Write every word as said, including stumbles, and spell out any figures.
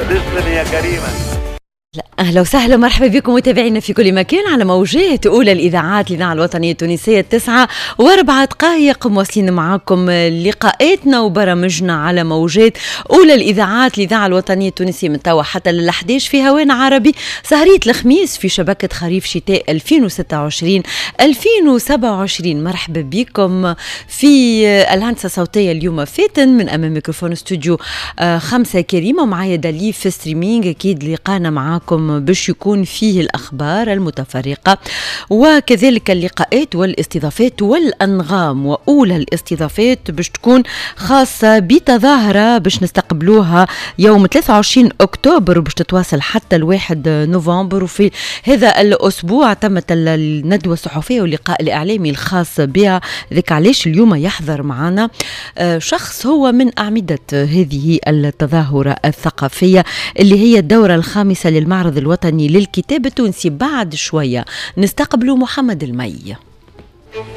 تسلمي يا كريمة. أهلا وسهلا مرحبا بكم متابعينا في كل مكان على موجات أولى الإذاعات الإذاعة الوطنية التونسية التسعة وأربعة دقائق مواصلين معاكم لقاءاتنا وبرامجنا على موجات أولى الإذاعات الإذاعة الوطنية التونسية من توا حتى للحداش في هوانا عربي سهرية الخميس في شبكة خريف شتاء ألفين وستة وعشرين ألفين وسبعة وعشرين. مرحبا بكم في الهندسة الصوتية اليوم فاتن من أمام ميكروفون استوديو خمسة كريمة ومعايا داليف في ستريمينج. أكيد لقانا معاكم باش يكون فيه الأخبار المتفرقة وكذلك اللقاءات والاستضافات والأنغام. وأولى الاستضافات باش تكون خاصة بتظاهرة باش نستقبلوها يوم ثلاثة وعشرين أكتوبر وباش تتواصل حتى الواحد نوفمبر. وفي هذا الأسبوع تمت الندوة الصحفية واللقاء الإعلامي الخاص بها. ذلك علاش اليوم يحضر معنا شخص هو من أعمدة هذه التظاهرة الثقافية اللي هي الدورة الخامسة للمعرض الوطني للكتاب التونسي. بعد شوية نستقبل محمد المي.